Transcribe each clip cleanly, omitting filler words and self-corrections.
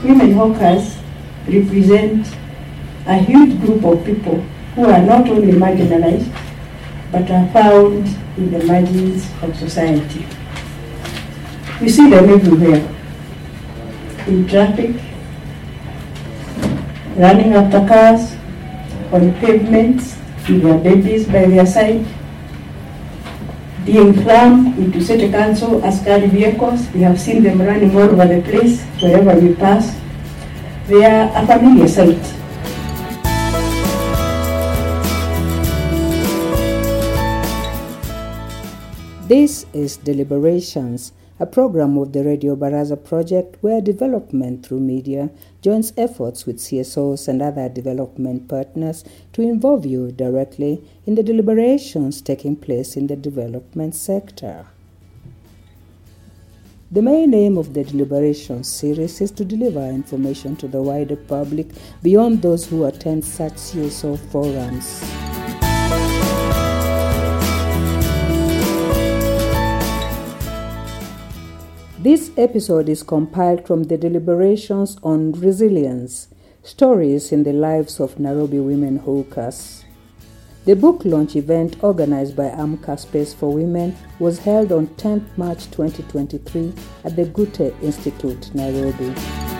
women hawkers represent a huge group of people who are not only marginalized, but are found in the margins of society. We see them everywhere, in traffic, running after cars, on pavements, with their babies by their side, being crammed into city council askari vehicles. We have seen them running all over the place, wherever we pass. They are a familiar sight. This is Deliberations, a program of the Radio Baraza project where development through media joins efforts with CSOs and other development partners to involve you directly in the deliberations taking place in the development sector. The main aim of the Deliberations series is to deliver information to the wider public beyond those who attend such CSO forums. This episode is compiled from the Deliberations on Resilience, Stories in the Lives of Nairobi Women Hawkers. The book launch event organized by AMCA Space for Women was held on 10th March 2023 at the Goethe Institute, Nairobi.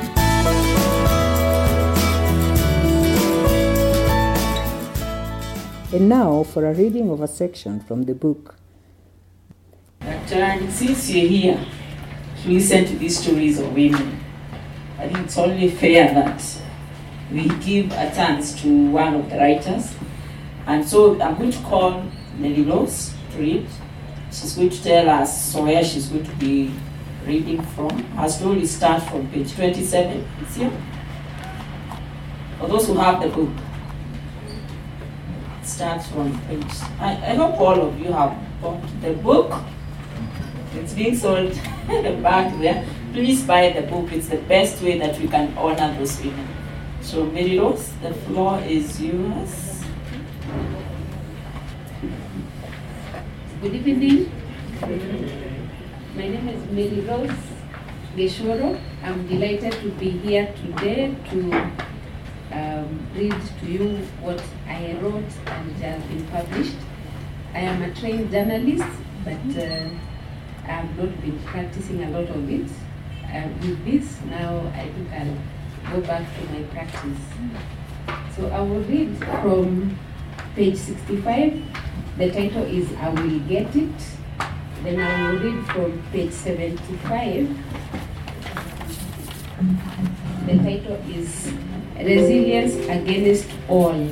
And now for a reading of a section from the book. But since you're here to listen to these stories of women, I think it's only fair that we give a chance to one of the writers. And so I'm going to call Nelly Rose to read. She's going to tell us where she's going to be reading from. Her story starts from page 27. It's here. For those who have the book, it starts from page. I hope all of you have bought the book. It's being sold back there. Please buy the book. It's the best way that we can honor those women. So Mary Rose, the floor is yours. Good evening. My name is Mary Rose Geshoro. I'm delighted to be here today to read to you what I wrote and has been published. I am a trained journalist, but I have not been practicing a lot of it. With this, now I think I'll go back to my practice. So I will read from page 65. The title is I Will Get It. Then I will read from page 75. The title is Resilience Against All.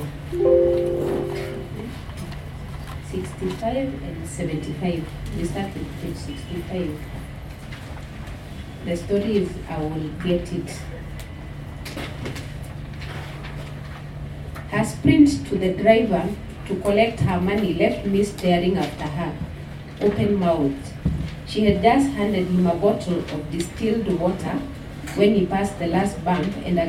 65 and 75. We start with page 65. The story is I Will Get It. Her sprint to the driver to collect her money left me staring after her, open-mouthed. She had just handed him a bottle of distilled water when he passed the last bank and